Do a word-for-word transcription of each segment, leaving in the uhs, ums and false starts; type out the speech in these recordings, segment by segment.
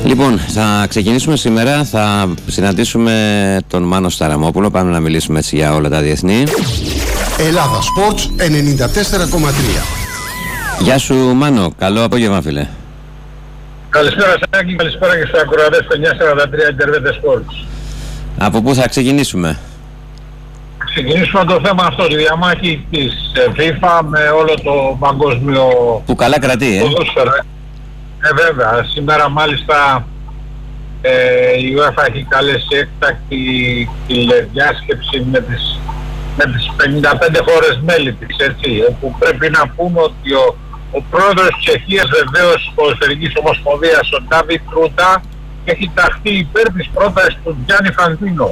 Λοιπόν, θα ξεκινήσουμε σήμερα, θα συναντήσουμε τον Μάνο Σταραμόπουλο, πάμε να μιλήσουμε έτσι για όλα τα διεθνή. Ελλάδα Sports ενενήντα τέσσερα κόμμα τρία. Γεια σου Μάνο, καλό απόγευμα φίλε. Καλησπέρα Σάκη, καλησπέρα και στους ακροατές του εννιακόσια σαράντα τρία Ιντερνετ Sports. Από πού θα ξεκινήσουμε? Ξεκινήσουμε το θέμα αυτό, τη διαμάχη της FIFA με όλο το παγκόσμιο... Που καλά κρατεί, ε. ποδόσφαιρο. Ε, βέβαια. Σήμερα μάλιστα ε, η UEFA έχει καλέσει έκτακτη τηλεδιάσκεψη με τις, με τις πενήντα πέντε χώρες μέλη της, έτσι, όπου πρέπει να πούμε ότι ο, ο πρόεδρος της Τσεχίας, βεβαίως ποδοσφαιρικής ομοσπονδίας, ο Ντάβιτ Ρούντα, έχει ταχθεί υπέρ της πρότασης του Γιάννη Φαντίνο.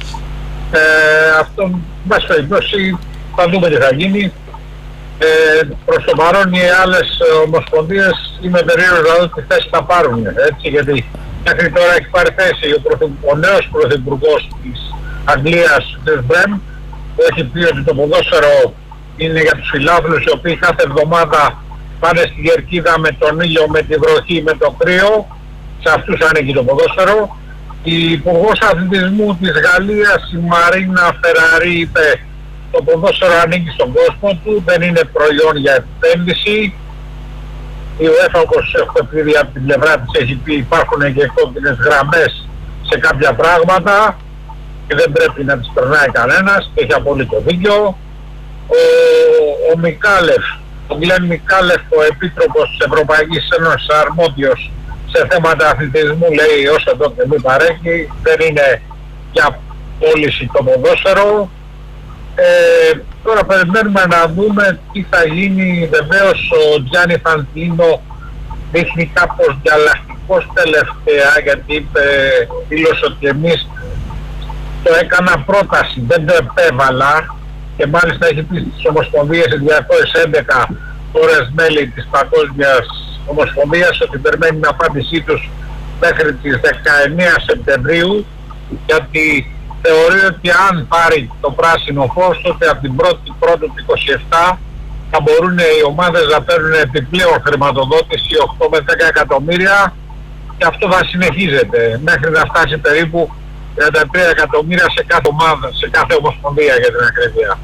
Ε, αυτό, βάση περιπτώσει, θα δούμε τι θα γίνει. Ε, προς το παρόν οι άλλες ομοσπονδίες είναι περίεργος να δω τι θέση θα πάρουν, έτσι, γιατί μέχρι τώρα έχει πάρει θέση ο, ο νέος πρωθυπουργός της Αγγλίας, της Μπρέμ, που έχει πει ότι το ποδόσφαιρο είναι για τους φιλάθλους οι οποίοι κάθε εβδομάδα πάνε στη Κερκίδα με τον ήλιο, με τη βροχή, με το κρύο. Σε αυτούς ανήκει το ποδόσφαιρο. Η υπουργός αθλητισμού της Γαλλίας, η Μαρίνα Φεραρή, είπε το ποδόσφαιρο ανήκει στον κόσμο του, δεν είναι προϊόν για επένδυση. Η UEFA, όπως έχω πει από την πλευρά της, έχει πει υπάρχουν και κόκκινες γραμμές σε κάποια πράγματα και δεν πρέπει να τις περνάει κανένας, έχει απόλυτο δίκιο. Ο, ο Μικάλεφ, ο Γκλέν Μικάλεφ, ο Επίτροπος της Ευρωπαϊκής Ένωσης αρμόδιος σε θέματα αθλητισμού, λέει όσο το και μη παρέχει, δεν είναι για πώληση το ποδόσφαιρο. Ε, τώρα περιμένουμε να δούμε τι θα γίνει. Βεβαίως ο Γιάννη Φαντίνο δείχνει κάπως διαλλακτικός τελευταία, γιατί είπε, δήλωσε ότι εμείς το έκανα πρόταση, δεν το επέβαλα, και μάλιστα έχει πει στις ομοσπονδίες διακόσιες έντεκα χώρες μέλη της Παγκόσμιας Ομοσπονδίας ότι περιμένει την απάντησή τους μέχρι τις δεκαεννέα Σεπτεμβρίου, γιατί θεωρεί ότι αν πάρει το πράσινο φως, τότε από την πρώτη πρώτη του είκοσι επτά θα μπορούν οι ομάδες να παίρνουν επιπλέον χρηματοδότηση οκτώ με δέκα εκατομμύρια, και αυτό θα συνεχίζεται μέχρι να φτάσει περίπου τριάντα τρία εκατομμύρια σε κάθε ομάδα, σε κάθε ομοσπονδία για την ακρίβεια.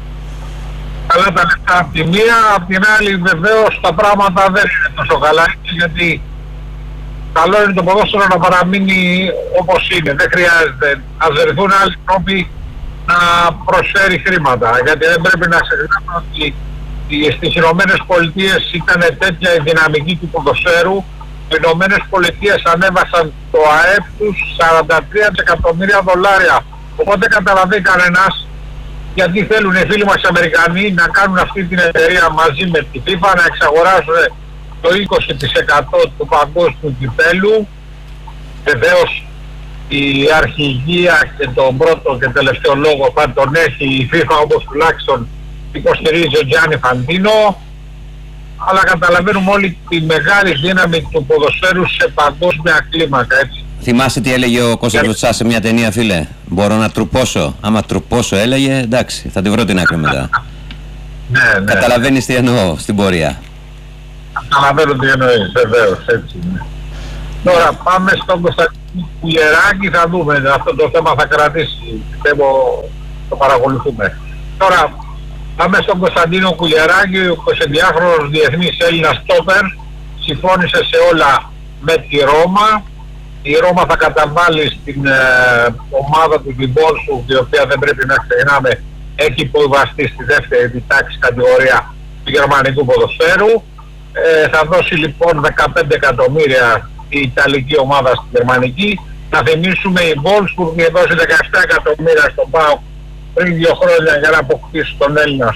Αλλά τα λεφτά από τη μία, από την άλλη βεβαίως τα πράγματα δεν είναι τόσο καλά, γιατί καλό είναι το ποδόσφαιρο να παραμείνει όπως είναι. Δεν χρειάζεται να ζερθούν άλλοι τρόποι να προσφέρει χρήματα, γιατί δεν πρέπει να ξεχνάμε ότι στις Ηνωμένες Πολιτείες ήταν τέτοια η δυναμική του ποδοσφαίρου. Οι Ηνωμένες Πολιτείες ανέβασαν το ΑΕΠ τους σαράντα τρία εκατομμύρια δολάρια. Οπότε καταλαβαίνει κανένας γιατί θέλουν οι φίλοι μας οι Αμερικανοί να κάνουν αυτή την εταιρεία μαζί με τη FIFA, να εξαγοράσουν το είκοσι τοις εκατό του παγκόσμιου κυπέλου. Βεβαίως η αρχηγία και τον πρώτο και τελευταίο λόγο θα τον έχει η FIFA, όπως τουλάχιστον υποστηρίζει ο Γιάννη Φαντίνο. Αλλά καταλαβαίνουμε όλοι τη μεγάλη δύναμη του ποδοσφαίρου σε παγκόσμια κλίμακα, έτσι. Θυμάσαι τι έλεγε ο Κώστας Λουτσάς σε μια ταινία, φίλε? Μπορώ να τρουπώσω. Άμα τρουπώσω, έλεγε, εντάξει, θα τη βρω την άκρη μετά. Ναι, ναι. Καταλαβαίνεις τι εννοώ στην πορεία? Καταλαβαίνω τι εννοείς, βεβαίως, έτσι είναι. Τώρα πάμε στον Κωνσταντίνο Κουλιεράκη, θα δούμε, αυτό το θέμα θα κρατήσει, πιστεύω το παρακολουθούμε. Τώρα πάμε στον Κωνσταντίνο Κουλιεράκη, ο εικοσιδυάχρονος διεθνής Έλληνας στόπερ, συμφώνησε σε όλα με τη Ρώμα. Η Ρώμα θα καταβάλει στην ε, ομάδα του την Μπόλσου, η οποία δεν πρέπει να ξεχνάμε έχει υποβαστεί στη δεύτερη τάξη κατηγορία του γερμανικού ποδοσφαίρου. Ε, θα δώσει λοιπόν δεκαπέντε εκατομμύρια η Ιταλική ομάδα στη γερμανική. Να θυμίσουμε η Wolfsburg δώσει δεκαεπτά εκατομμύρια στον ΠΑΟΚ πριν δύο χρόνια για να αποκτήσει τον Έλληνα